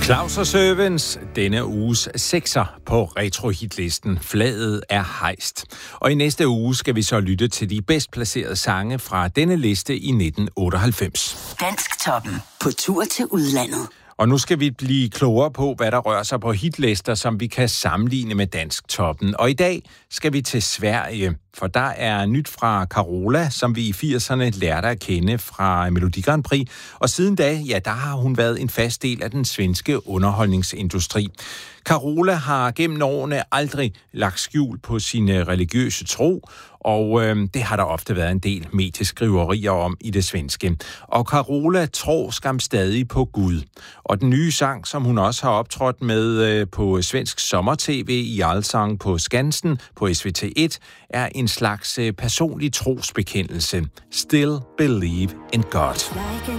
Claus og Servants, denne uges 6'er på retro-hitlisten. Flaget er hejst. Og i næste uge skal vi så lytte til de bedst placerede sange fra denne liste i 1998. Dansktoppen på tur til udlandet. Og nu skal vi blive klogere på, hvad der rører sig på hitlister, som vi kan sammenligne med Dansktoppen. Og i dag skal vi til Sverige, for der er nyt fra Carola, som vi i 80'erne lærte at kende fra Melodi Grand Prix. Og siden da, ja, der har hun været en fast del af den svenske underholdningsindustri. Carola har gennem årene aldrig lagt skjul på sine religiøse tro, og det har der ofte været en del medieskriverier om i det svenske. Og Carola tror skam stadig på Gud. Og den nye sang, som hun også har optrådt med på svensk sommer-tv i Allsang på Skansen på SVT1, er en slags personlig trosbekendelse. Still believe in God.